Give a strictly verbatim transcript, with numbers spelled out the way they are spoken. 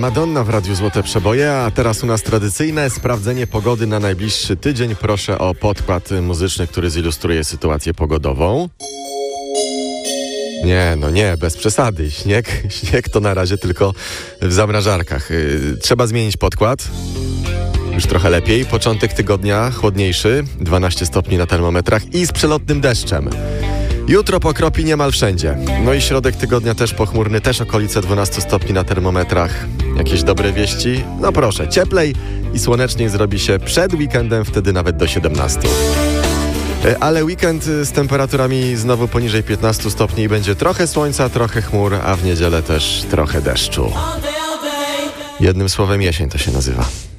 Madonna w Radiu Złote Przeboje, a teraz u nas tradycyjne sprawdzenie pogody na najbliższy tydzień. Proszę o podkład muzyczny, który zilustruje sytuację pogodową. Nie, no nie, bez przesady. Śnieg, śnieg to na razie tylko w zamrażarkach. Yy, trzeba zmienić podkład. Już trochę lepiej. Początek tygodnia chłodniejszy, dwanaście stopni na termometrach i z przelotnym deszczem. Jutro pokropi niemal wszędzie. No i środek tygodnia też pochmurny, też okolice dwanaście stopni na termometrach. Jakieś dobre wieści? No proszę, cieplej i słoneczniej zrobi się przed weekendem, wtedy nawet do siedemnastu. Ale weekend z temperaturami znowu poniżej piętnastu stopni, będzie trochę słońca, trochę chmur, a w niedzielę też trochę deszczu. Jednym słowem jesień to się nazywa.